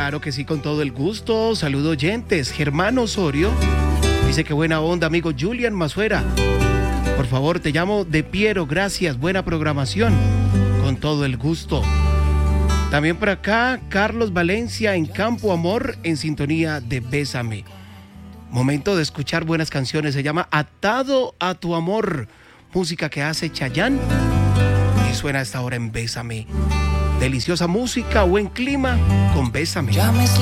Claro que sí, con todo el gusto. Saludo oyentes. Germán Osorio dice que buena onda, amigo Julian Mazuera. Por favor, te llamo de Piero, gracias, buena programación. Con todo el gusto. También por acá, Carlos Valencia en Campo Amor, en sintonía de Bésame. Momento de escuchar buenas canciones, se llama Atado a tu amor, música que hace Chayanne y suena a esta hora en Bésame. Deliciosa música, buen clima con Bésame.